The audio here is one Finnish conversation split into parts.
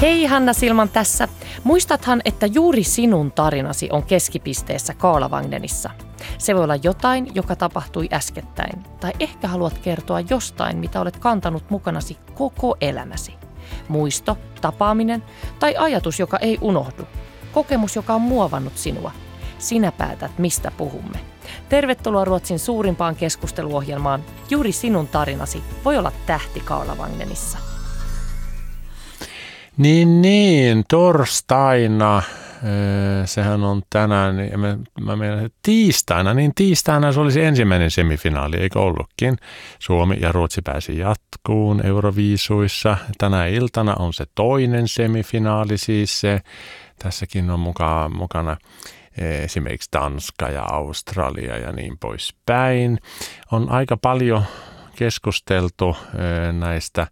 Hei, Hanna Silman tässä. Muistathan, että juuri sinun tarinasi on keskipisteessä Kaalavagnenissa. Se voi olla jotain, joka tapahtui äskettäin. Tai ehkä haluat kertoa jostain, mitä olet kantanut mukanasi koko elämäsi. Muisto, tapaaminen tai ajatus, joka ei unohdu. Kokemus, joka on muovannut sinua. Sinä päätät, mistä puhumme. Tervetuloa Ruotsin suurimpaan keskusteluohjelmaan. Juuri sinun tarinasi voi olla tähti Kaalavagnenissa. Niin, torstaina, sehän on tänään, mä menen tiistaina se olisi ensimmäinen semifinaali, eikö ollutkin? Suomi ja Ruotsi pääsi jatkuun Euroviisuissa. Tänä iltana on se toinen semifinaali, siis tässäkin on mukana esimerkiksi Tanska ja Australia ja niin poispäin. On aika paljon keskusteltu näistä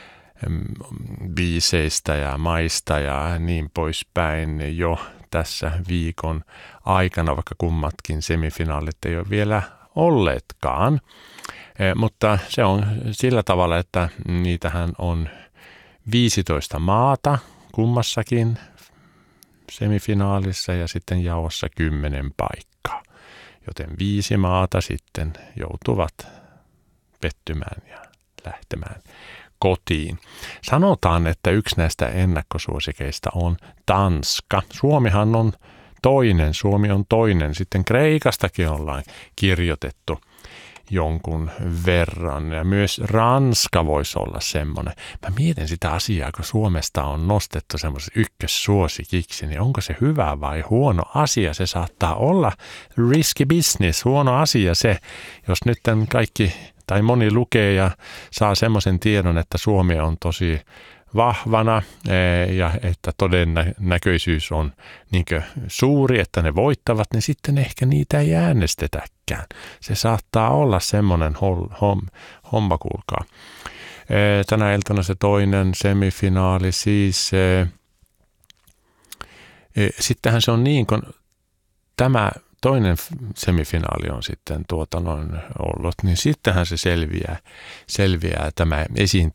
biiseistä ja maista ja niin poispäin jo tässä viikon aikana, vaikka kummatkin semifinaalit ei ole vielä olleetkaan. Mutta se on sillä tavalla, että niitähän on 15 maata kummassakin semifinaalissa ja sitten jaossa 10 paikkaa. Joten 5 maata sitten joutuvat pettymään ja lähtemään kotiin. Sanotaan, että yksi näistä ennakkosuosikeista on Tanska. Suomi on toinen. Sitten Kreikastakin ollaan kirjoitettu jonkun verran. Ja myös Ranska voisi olla semmoinen. Mä mietin sitä asiaa, kun Suomesta on nostettu semmoisen ykkössuosikiksi, niin onko se hyvä vai huono asia? Se saattaa olla risky business, huono asia se, jos nyt kaikki tai moni lukee ja saa semmoisen tiedon, että Suomi on tosi vahvana ja että todennäköisyys on niinkö suuri, että ne voittavat, niin sitten ehkä niitä ei äänestetäkään. Se saattaa olla semmoinen homma, kuulkaa. Tänä iltana se toinen semifinaali, siis sittenhän se on niin, kun tämä toinen semifinaali on sitten ollut, niin sittenhän se selviää tämä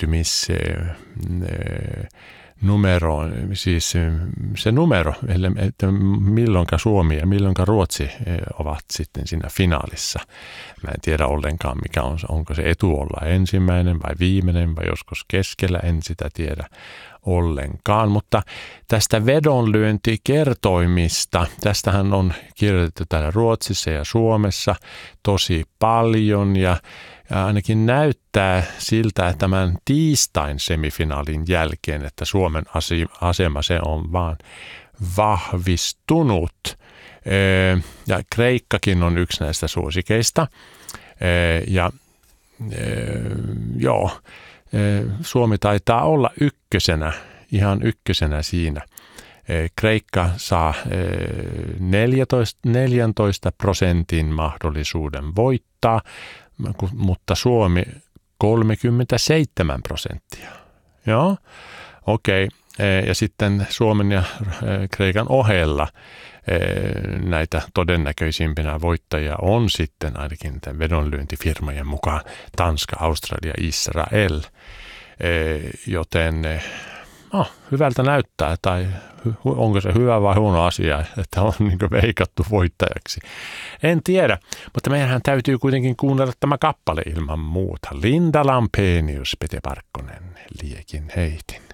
esiintymisnumero, siis se numero, että milloinka Suomi ja milloinka Ruotsi ovat sitten siinä finaalissa. Mä en tiedä ollenkaan, onko se etu olla ensimmäinen vai viimeinen vai joskus keskellä, en sitä tiedä ollenkaan, mutta tästä vedonlyöntikertoimista, tästähän on kirjoitettu täällä Ruotsissa ja Suomessa tosi paljon ja ainakin näyttää siltä, että tämän tiistain semifinaalin jälkeen, että Suomen asema se on vaan vahvistunut ja Kreikkakin on yksi näistä suosikeista Suomi taitaa olla ihan ykkösenä siinä. Kreikka saa 14% mahdollisuuden voittaa, mutta Suomi 37%. Joo, okei. Ja sitten Suomen ja Kreikan ohella näitä todennäköisimpinä voittajia on sitten ainakin vedonlyöntifirmojen mukaan Tanska, Australia, Israel. Joten hyvältä näyttää, tai onko se hyvä vai huono asia, että on niin kuin veikattu voittajaksi. En tiedä, mutta meidän täytyy kuitenkin kuunnella tämä kappale ilman muuta. Linda Lampenius, Pete Parkkonen, Liekin heitin.